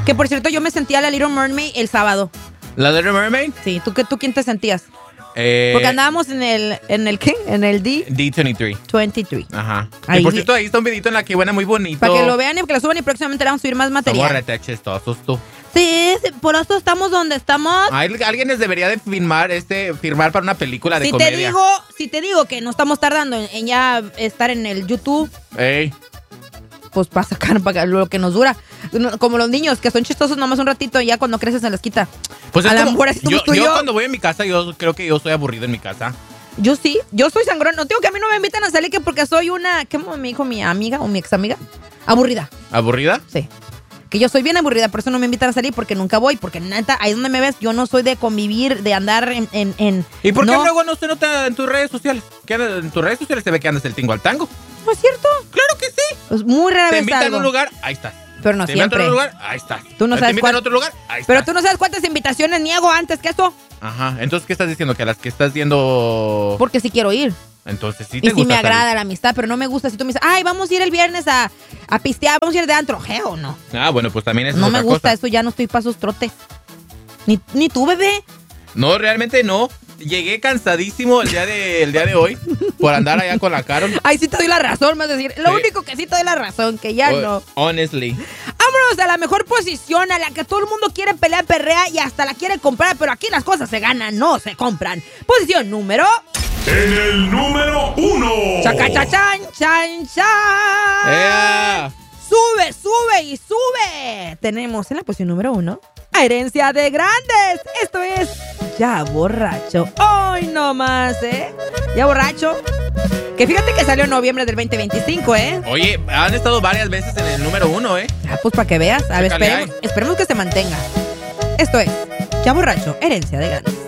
Que por cierto, yo me sentía la Little Mermaid el sábado. ¿La Little Mermaid? Sí, ¿tú quién te sentías? Porque andábamos en el ¿qué? En el D23. 23. Ajá. Ahí. Y por cierto, ahí está un videito en la que buena, muy bonito. Para que lo vean y que lo suban y próximamente le vamos a subir más material. Somos retechistosos, tú. Sí, por eso estamos donde estamos. Alguien les debería de firmar para una película de comedia. Si te digo que no estamos tardando en ya estar en el YouTube, Ey. pues para sacar lo que nos dura. Como los niños que son chistosos nomás un ratito y ya cuando creces se les quita. Pues a es lo como, mejor así somos tú y yo yo. cuando voy a mi casa, yo creo que yo soy aburrido en mi casa. Yo sí, yo soy sangrón. No digo que a mí no me invitan a salir que porque soy una, ¿qué me dijo mi amiga o mi ex amiga? Aburrida. ¿Aburrida? Sí. Que yo soy bien aburrida, por eso no me invitan a salir porque nunca voy, porque neta, ahí donde me ves, yo no soy de convivir, de andar en ¿Y por qué no. luego no se nota en tus redes sociales? En tus redes sociales se ve que andas el tingo al tango. ¿No es cierto? ¡Claro que sí! Pues muy rara Te vez invitan salgo. a un lugar, ahí estás. Pero no Te siempre. invitan a otro lugar, ahí estás. Tú no Te sabes invitan cuál. a otro lugar, ahí estás. Pero tú no sabes cuántas invitaciones niego antes que eso. Ajá, entonces, ¿qué estás diciendo? Que a las que estás viendo... Porque sí quiero ir. Entonces, sí te Y sí gusta me salir. agrada la amistad, pero no me gusta. Si tú me dices, ay, vamos a ir el viernes a pistear, vamos a ir de antro. ¿O no? Ah, bueno, pues también es No otra me gusta cosa. eso, ya no estoy para esos trotes. Ni tú, bebé. No, realmente no. Llegué cansadísimo el día de hoy por andar allá con la Carol. Ay, sí te doy la razón, me vas a decir. Lo Sí. único que sí te doy la razón, que ya no. Honestly. Vámonos a la mejor posición, a la que todo el mundo quiere pelear, perrea y hasta la quiere comprar, pero aquí las cosas se ganan, no se compran. Posición número... En el número 1. ¡Chacachachan, chan, chan! ¡Ea! ¡Sube, sube y sube! Tenemos en la posición número 1 a Herencia de Grandes. Esto es Ya Borracho. Hoy no más, ¿eh? Ya Borracho. Que fíjate que salió en noviembre del 2025, ¿eh? Oye, han estado varias veces en el número 1, ¿eh? Ah, pues para que veas. A ver, Chécale ahí. esperemos que se mantenga. Esto es Ya Borracho, Herencia de Grandes.